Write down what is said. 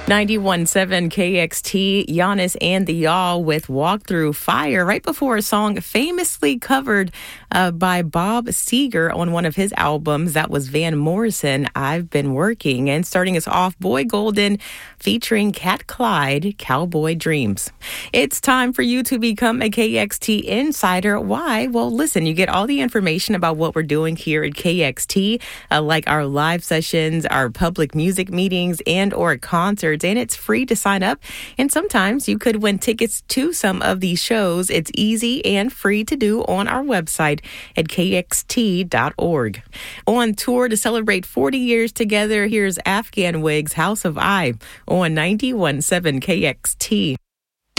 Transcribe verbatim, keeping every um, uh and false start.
ninety-one point seven K X T, Giannis and the Y'all with Walk Through Fire, right before a song famously covered uh, by Bob Seger on one of his albums. That was Van Morrison, I've Been Working. And starting us off, Boy Golden featuring Cat Clyde, Cowboy Dreams. It's time for you to become a K X T insider. Why? Well, listen, you get all the information about what we're doing here at K X T, uh, like our live sessions, our public music meetings, and or concerts. And it's free to sign up. And sometimes you could win tickets to some of these shows. It's easy and free to do on our website at K X T dot org. On tour to celebrate forty years together, here's Afghan Wigs, House of I on ninety-one point seven K X T.